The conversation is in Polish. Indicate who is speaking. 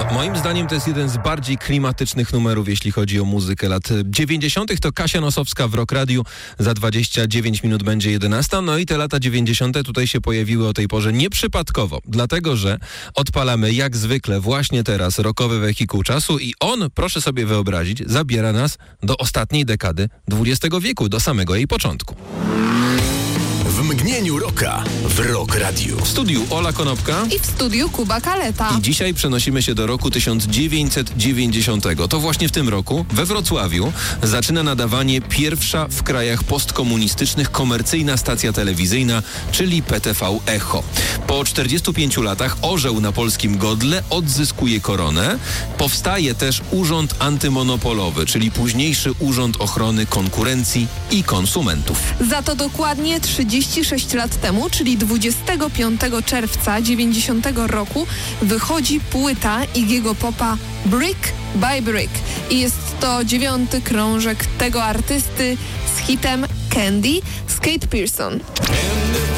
Speaker 1: Moim zdaniem to jest jeden z bardziej klimatycznych numerów, jeśli chodzi o muzykę lat 90. To Kasia Nosowska w Rock Radiu. Za 29 minut będzie 11. No i te lata 90. tutaj się pojawiły o tej porze nieprzypadkowo, dlatego że odpalamy jak zwykle właśnie teraz rockowy wehikuł czasu i on, proszę sobie wyobrazić, zabiera nas do ostatniej dekady XX wieku, do samego jej początku.
Speaker 2: W mgnieniu rocka w Rock Radiu.
Speaker 1: W studiu Ola Konopka
Speaker 3: i w studiu Kuba Kaleta.
Speaker 1: I dzisiaj przenosimy się do roku 1990. To właśnie w tym roku we Wrocławiu zaczyna nadawanie pierwsza w krajach postkomunistycznych komercyjna stacja telewizyjna, czyli PTV Echo. Po 45 latach orzeł na polskim godle odzyskuje koronę. Powstaje też Urząd Antymonopolowy, czyli późniejszy Urząd Ochrony Konkurencji i Konsumentów.
Speaker 3: Za to dokładnie 36 lat temu, czyli 25 czerwca 90 roku, wychodzi płyta Iggy'ego Popa Brick by Brick. I jest to 9. krążek tego artysty z hitem Candy z Kate Pierson.